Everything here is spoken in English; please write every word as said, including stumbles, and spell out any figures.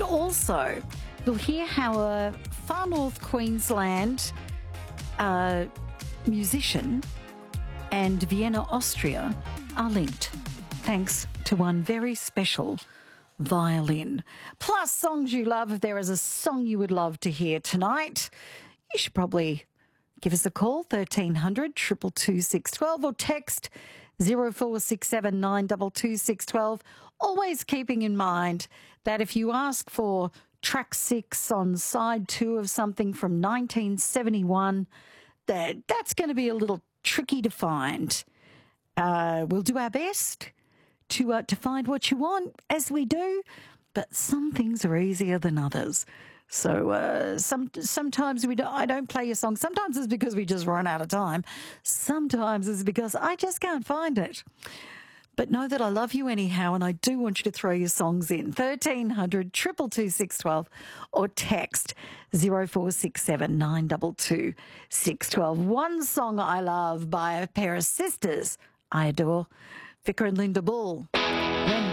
also, you'll hear how a far north Queensland uh, musician and Vienna, Austria are linked, thanks to one very special violin. Plus, songs you love. If there is a song you would love to hear tonight, you should probably give us a call, thirteen hundred, two two two, six one two, or text zero four six seven, nine two two, six one two. Always keeping in mind that if you ask for track six on side two of something from nineteen seventy-one, that that's going to be a little tricky to find. Uh, we'll do our best to uh, to find what you want, as we do, but some things are easier than others. So uh, some sometimes we do, I don't play your song. Sometimes it's because we just run out of time. Sometimes it's because I just can't find it. But know that I love you anyhow, and I do want you to throw your songs in. thirteen hundred, two two two, six one two, or text zero four six seven, nine two two, six one two. One song I love by a pair of sisters I adore, Vicar and Linda Bull. When